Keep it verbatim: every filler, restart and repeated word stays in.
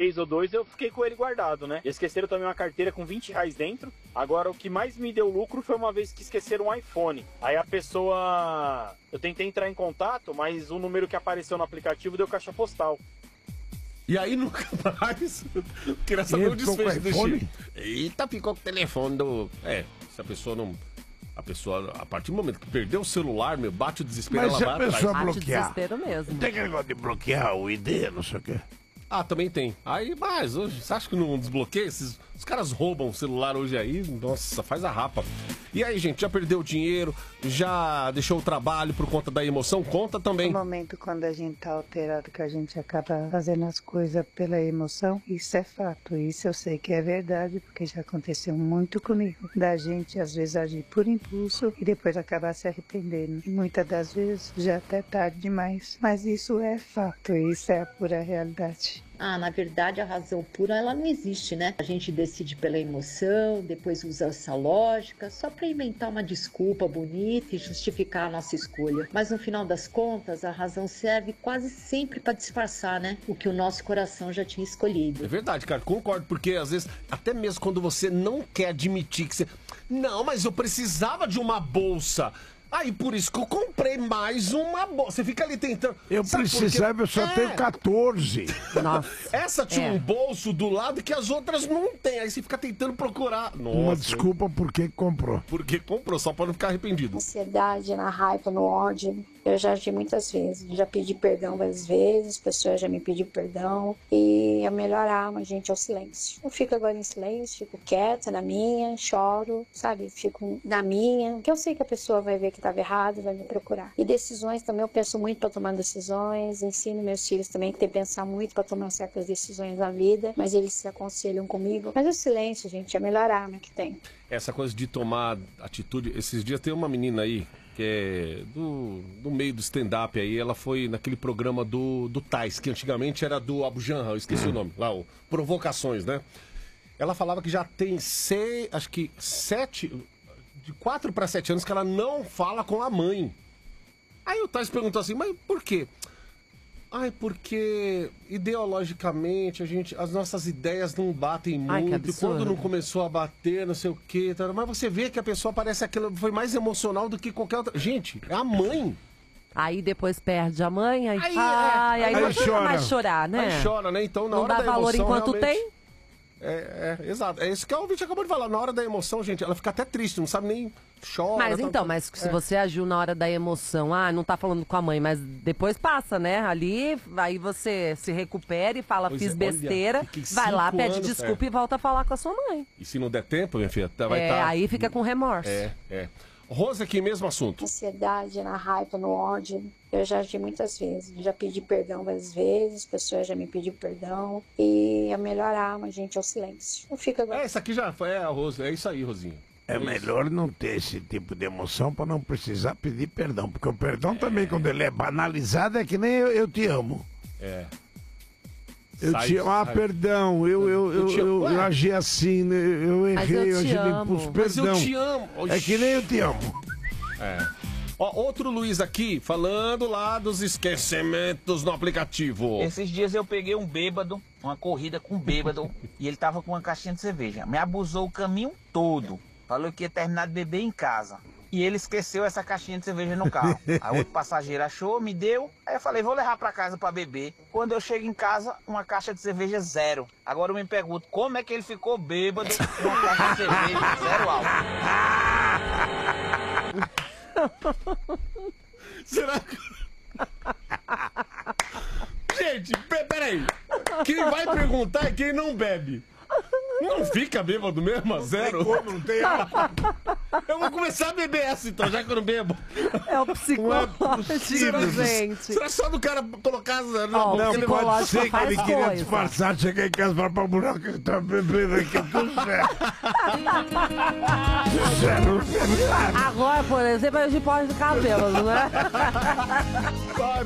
mês ou dois, eu fiquei com ele guardado, né? Esqueceram também uma carteira com vinte reais dentro. Agora, o que mais me deu lucro foi uma vez que esqueceram um iPhone. Aí a pessoa... Eu tentei entrar em contato, mas o número que apareceu no aplicativo deu caixa postal. E aí nunca mais... Queria saber o desfecho do Chico. Eita, ficou com o telefone do... É, se a pessoa não... A pessoa, a partir do momento que perdeu o celular, meu, bate o desespero, mas ela vai atrás. Mas se a pessoa bate bloquear... desespero mesmo. Tem aquele negócio de bloquear o I D, não sei o quê. Ah, também tem. Aí, mas hoje, você acha que não desbloqueia? Esses, os caras roubam o celular hoje aí, nossa, faz a rapa. E aí, gente, já perdeu o dinheiro, já deixou o trabalho por conta da emoção? Conta também. No momento quando a gente tá alterado, que a gente acaba fazendo as coisas pela emoção, isso é fato, isso eu sei que é verdade, porque já aconteceu muito comigo. Da gente, às vezes, agir por impulso e depois acabar se arrependendo. E muitas das vezes, já até tarde demais. Mas isso é fato, isso é a pura realidade. Ah, na verdade, a razão pura, ela não existe, né? A gente decide pela emoção, depois usa essa lógica, só para inventar uma desculpa bonita e justificar a nossa escolha. Mas no final das contas, a razão serve quase sempre para disfarçar, né? O que o nosso coração já tinha escolhido. É verdade, cara, concordo, porque às vezes, até mesmo quando você não quer admitir que você... Não, mas eu precisava de uma bolsa... Aí, por isso que eu comprei mais uma bolsa. Você fica ali tentando... Eu precisava, eu só é. tenho quatorze. Nossa. Essa tinha é. um bolso do lado que as outras não tem. Aí você fica tentando procurar. Nossa. Uma desculpa por que comprou. Porque comprou, só pra não ficar arrependido. Na ansiedade, na raiva, no ódio, eu já agi muitas vezes. Já pedi perdão várias vezes, pessoas já me pediram perdão. E a melhor arma, gente, é o silêncio. Eu fico agora em silêncio, fico quieta na minha, choro, sabe? Fico na minha, porque eu sei que a pessoa vai ver que estava errado, vai me procurar. E decisões também, eu penso muito para tomar decisões, ensino meus filhos também que tem que pensar muito para tomar certas decisões na vida, mas eles se aconselham comigo. Mas o silêncio, gente, é a melhor arma que tem. Essa coisa de tomar atitude, esses dias tem uma menina aí, que é do, do meio do stand-up aí, ela foi naquele programa do, do Tais, que antigamente era do Abu Janra, eu esqueci o nome, lá, o Provocações, né? Ela falava que já tem seis, acho que sete... de quatro para sete anos que ela não fala com a mãe. Aí o Tais perguntou assim, mas por quê? Ai, porque ideologicamente a gente, as nossas ideias não batem Ai, muito. E quando não começou a bater, não sei o quê. Tá, mas você vê que a pessoa parece aquilo, foi mais emocional do que qualquer outra. Gente, é a mãe. Aí depois perde a mãe, aí, Aí, ai, é, aí, aí não chora. mais chorar, né? Aí chora, né? Então, na não hora dá da valor emoção, enquanto realmente... tem. É, é, exato. É isso que a ouvinte acabou de falar. Na hora da emoção, gente, ela fica até triste, não sabe nem chora. Mas tá, então, tá, mas se é. você agiu na hora da emoção, ah, não tá falando com a mãe, mas depois passa, né? Ali, aí você se recupera e fala, Pois fiz é, besteira, olha, vai lá, cinco pede anos, desculpa é. e volta a falar com a sua mãe. E se não der tempo, minha filha, vai é, estar... aí fica com remorso. É, é. Rosa, aqui, mesmo assunto. Na ansiedade, na raiva, no ódio, eu já agi muitas vezes. Já pedi perdão várias vezes, pessoas já me pediram perdão. E a melhor arma, gente, é o silêncio. Eu fico agora... É, essa aqui já foi, é a Rosa, é isso aí, Rosinha. É, é melhor não ter esse tipo de emoção para não precisar pedir perdão. Porque o perdão é. também, quando ele é banalizado, é que nem eu, eu te amo. É. Eu Sai, te amo, ah, sai. perdão, eu, eu, eu, te amo. eu, eu agi assim, né, eu Mas eu errei, eu te agi de amo. impulso, Mas eu perdão. te amo. É que nem eu te amo. É. Ó, outro Luiz aqui, falando lá dos esquecimentos no aplicativo. Esses dias eu peguei um bêbado, uma corrida com um bêbado, e ele tava com uma caixinha de cerveja. Me abusou o caminho todo. Falou que ia terminar de beber em casa. E ele esqueceu essa caixinha de cerveja no carro. Aí outro passageiro achou, me deu. Aí eu falei, vou levar pra casa pra beber. Quando eu chego em casa, uma caixa de cerveja zero. Agora eu me pergunto, como é que ele ficou bêbado com uma caixa de cerveja zero álcool? Será que... Gente, peraí. Quem vai perguntar é quem não bebe. Não fica bêbado mesmo, a zero? Como não tem álcool? Eu vou começar a beber essa então, já que eu não bebo. É o psicológico, gente. Será só do cara colocar zero na Ó, boca? o Não, pode ser que faz ele queria coisa. disfarçar, chegar em casa e falar pra buraco que ele tá bebendo aqui, eu tô certo. Zero. Agora, por exemplo, a gente pode ficar bêbado, né? Vai,